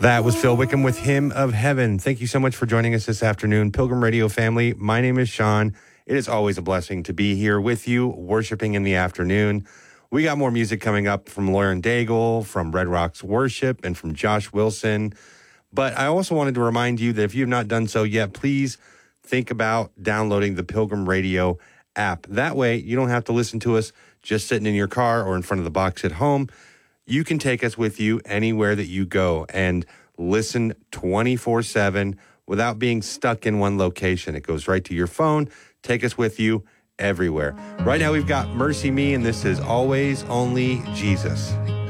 That was Phil Wickham with Hymn of Heaven. Thank you so much for joining us this afternoon, Pilgrim Radio family. My name is Sean. It is always a blessing to be here with you, worshiping in the afternoon. We got more music coming up from Lauren Daigle, from Red Rocks Worship, and from Josh Wilson. But I also wanted to remind you that if you have not done so yet, please think about downloading the Pilgrim Radio app. That way, you don't have to listen to us just sitting in your car or in front of the box at home. You can take us with you anywhere that you go and listen 24/7 without being stuck in one location. It goes right to your phone. Take us with you everywhere. Right now we've got Mercy Me, and this is Always Only Jesus.